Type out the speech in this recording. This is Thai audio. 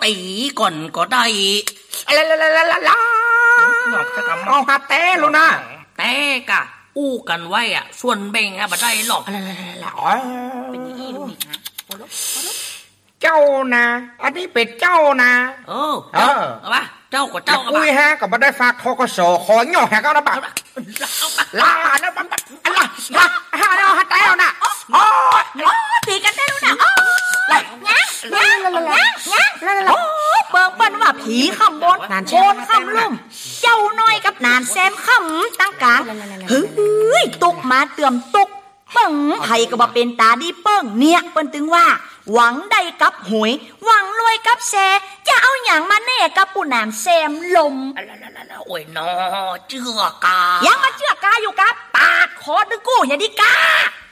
ตีก่อนก็ได้อะไรเอาหาเต้ลูนะแต่กะอู้กันไว้อ่ะส่วนแบ่งอะบ่ได้หรอกเป็นอย่างนี้ลูกนี่ฮะเจ้านะอันนี้เป็นเจ้านะเอาปะเจ้ากับเจ้ากับอุ้ยฮะก็บ่ได้ฝากทกสขอหยอกแหกเอานะบักลานะบักฮาเอาหาเต้นะตีกันได้ลูกนะเบิ่งเปิ้นว่าผีข้ามบนโคนข้ามลุ่มเจ้าน้อยกับนานแซมข้ามตั้งกลางเฮ้ยตุกมาเตื่อมตุกเปิ้งไผก็บ่เป็นตาดีเปิ้งเนี่ยเปิ้นถึงว่าหวังใดกับหวยหวังรวยกับแซจะเอาหยังมาแน่กับปู่นานแซมลมโอ้ยนอเจือกายังมาเจือกาอยู่กับปาดคอดึงกูอย่าดิกา